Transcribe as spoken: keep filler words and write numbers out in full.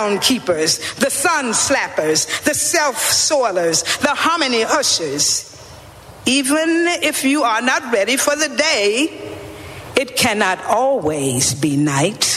keepers, the sun slappers, the self-soilers, the harmony ushers. Even if you are not ready for the day, it cannot always be night.